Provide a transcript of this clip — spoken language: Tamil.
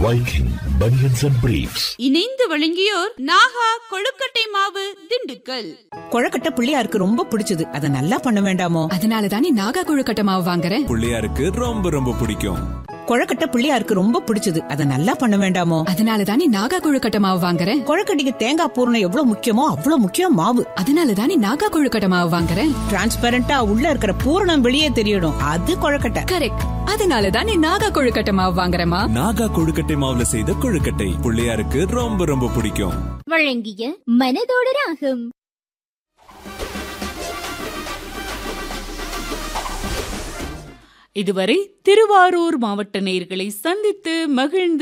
Viking Bunions and Briefs. இணைந்து வழங்கியோர் நாகா கொழுக்கட்டை மாவு திண்டுக்கல். கொழுக்கட்டை பிள்ளையாருக்கு ரொம்ப பிடிச்சது, அதை நல்லா பண்ண வேண்டாமோ? அதனால தானே நாகா கொழுக்கட்டை மாவு வாங்குறேன். பிள்ளையாருக்கு ரொம்ப ரொம்ப பிடிக்கும். கொழுக்கட்டை பிள்ளையாருக்கு ரொம்ப பிடிச்சது, அதை நல்லா பண்ண வேண்டாமோ? அதனால தானே நாகா கொழுக்கட்டை மாவு வாங்குறேன். கொழுக்கட்டைக்கு தேங்காய் பூரணம் எவ்வளவு முக்கியமோ அவ்வளவு முக்கியம் மாவு. அதனால தானே நாகா கொழுக்கட்டை மாவு வாங்குறேன். டிரான்ஸ்பரண்டா உள்ள இருக்கிற பூரணம் வெளியே தெரியணும், அது கொழுக்கட்டை. கரெக்ட். அதனால தானே நாகா கொழுக்கட்டை மாவு வாங்குறேமா. நாகா கொழுக்கட்டை மாவுல செய்த கொழுக்கட்டை பிள்ளையாருக்கு ரொம்ப ரொம்ப பிடிக்கும். வழங்கிய மனதோட ராகம். இதுவரை திருவாரூர் மாவட்ட நேயர்களை சந்தித்து மகிழ்ந்து